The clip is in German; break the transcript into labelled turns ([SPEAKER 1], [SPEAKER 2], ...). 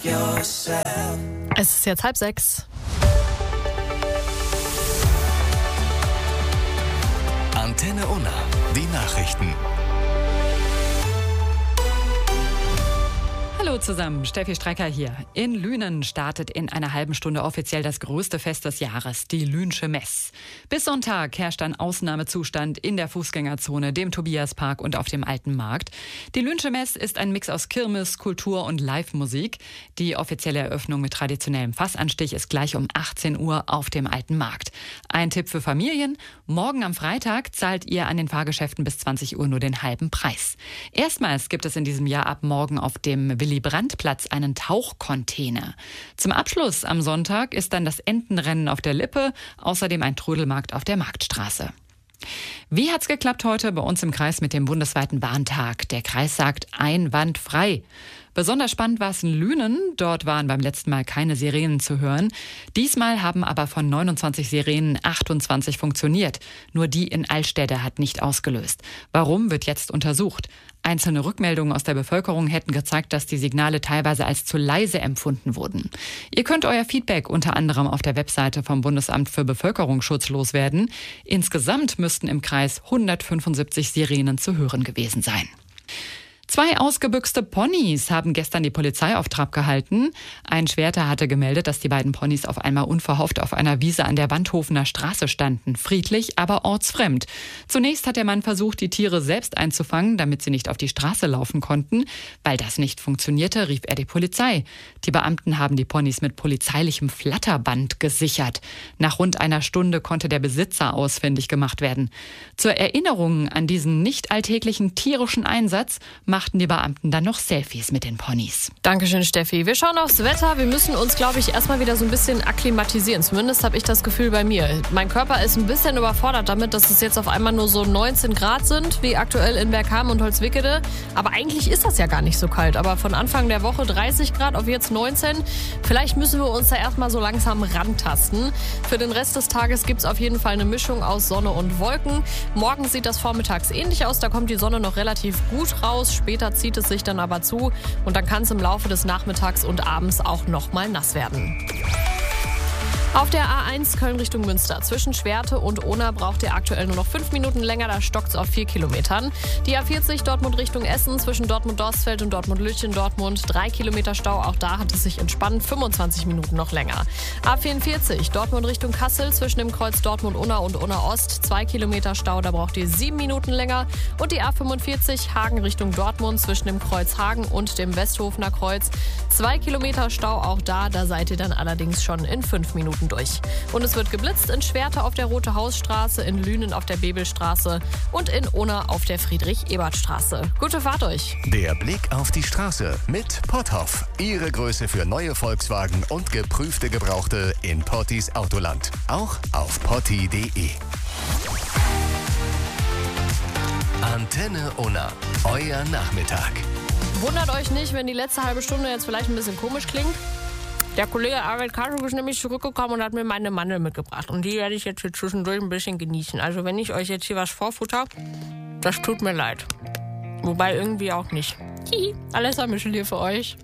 [SPEAKER 1] Es ist jetzt 5:30.
[SPEAKER 2] Antenne Unna, die Nachrichten.
[SPEAKER 3] Hallo zusammen, Steffi Strecker hier. In Lünen startet in einer halben Stunde offiziell das größte Fest des Jahres, die Lünsche Mess. Bis Sonntag herrscht ein Ausnahmezustand in der Fußgängerzone, dem Tobiaspark und auf dem Alten Markt. Die Lünsche Mess ist ein Mix aus Kirmes, Kultur und Live-Musik. Die offizielle Eröffnung mit traditionellem Fassanstich ist gleich um 18 Uhr auf dem Alten Markt. Ein Tipp für Familien: Morgen am Freitag zahlt ihr an den Fahrgeschäften bis 20 Uhr nur den halben Preis. Erstmals gibt es in diesem Jahr ab morgen auf dem Willy-Brandt-Platz einen Tauchcontainer. Zum Abschluss am Sonntag ist dann das Entenrennen auf der Lippe, außerdem ein Trödelmarkt auf der Marktstraße. Wie hat's geklappt heute bei uns im Kreis mit dem bundesweiten Warntag? Der Kreis sagt einwandfrei. Besonders spannend war es in Lünen. Dort waren beim letzten Mal keine Sirenen zu hören. Diesmal haben aber von 29 Sirenen 28 funktioniert. Nur die in Altstädte hat nicht ausgelöst. Warum, wird jetzt untersucht. Einzelne Rückmeldungen aus der Bevölkerung hätten gezeigt, dass die Signale teilweise als zu leise empfunden wurden. Ihr könnt euer Feedback unter anderem auf der Webseite vom Bundesamt für Bevölkerungsschutz loswerden. Insgesamt müssten im Kreis 175 Sirenen zu hören gewesen sein. 2 ausgebüxte Ponys haben gestern die Polizei auf Trab gehalten. Ein Schwerter hatte gemeldet, dass die beiden Ponys auf einmal unverhofft auf einer Wiese an der Wandhofener Straße standen. Friedlich, aber ortsfremd. Zunächst hat der Mann versucht, die Tiere selbst einzufangen, damit sie nicht auf die Straße laufen konnten. Weil das nicht funktionierte, rief er die Polizei. Die Beamten haben die Ponys mit polizeilichem Flatterband gesichert. Nach rund einer Stunde konnte der Besitzer ausfindig gemacht werden. Zur Erinnerung an diesen nicht alltäglichen tierischen Einsatz machten die Beamten dann noch Selfies mit den Ponys.
[SPEAKER 1] Dankeschön, Steffi. Wir schauen aufs Wetter. Wir müssen uns, glaube ich, erstmal wieder so ein bisschen akklimatisieren. Zumindest habe ich das Gefühl bei mir. Mein Körper ist ein bisschen überfordert damit, dass es jetzt auf einmal nur so 19 Grad sind, wie aktuell in Bergham und Holzwickede. Aber eigentlich ist das ja gar nicht so kalt. Aber von Anfang der Woche 30 Grad auf jetzt 19. Vielleicht müssen wir uns da erstmal so langsam rantasten. Für den Rest des Tages gibt es auf jeden Fall eine Mischung aus Sonne und Wolken. Morgen sieht das vormittags ähnlich aus. Da kommt die Sonne noch relativ gut raus. Später zieht es sich dann aber zu und dann kann es im Laufe des Nachmittags und abends auch noch mal nass werden. Auf der A1 Köln Richtung Münster zwischen Schwerte und Ohna braucht ihr aktuell nur noch 5 Minuten länger, da stockt es auf 4 Kilometern. Die A40 Dortmund Richtung Essen zwischen Dortmund-Dorsfeld und Dortmund-Lütchen-Dortmund 3 Kilometer Stau, auch da hat es sich entspannt, 25 Minuten noch länger. A44 Dortmund Richtung Kassel zwischen dem Kreuz Dortmund-Unna und Unna-Ost 2 Kilometer Stau, da braucht ihr 7 Minuten länger. Und die A45 Hagen Richtung Dortmund zwischen dem Kreuz Hagen und dem Westhofener Kreuz 2 Kilometer Stau, auch da seid ihr dann allerdings schon in 5 Minuten durch. Und es wird geblitzt in Schwerte auf der Rote Hausstraße, in Lünen auf der Bebelstraße und in Unna auf der Friedrich-Ebert-Straße. Gute Fahrt euch!
[SPEAKER 2] Der Blick auf die Straße mit Potthoff. Ihre Größe für neue Volkswagen und geprüfte Gebrauchte in Pottis Autoland. Auch auf potti.de. Antenne Unna. Euer Nachmittag.
[SPEAKER 1] Wundert euch nicht, wenn die letzte halbe Stunde jetzt vielleicht ein bisschen komisch klingt. Der Kollege Arvid Karschuk ist nämlich zurückgekommen und hat mir meine Mandel mitgebracht. Und die werde ich jetzt hier zwischendurch ein bisschen genießen. Also wenn ich euch jetzt hier was vorfutter, das tut mir leid. Wobei irgendwie auch nicht. Hihi, Alessa Michel hier für euch.